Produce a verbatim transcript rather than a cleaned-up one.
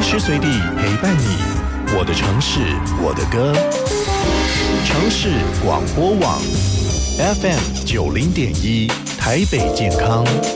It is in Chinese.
时随地陪伴你，我的城市，我的歌。城市广播网 F M 九零点一，台北健康。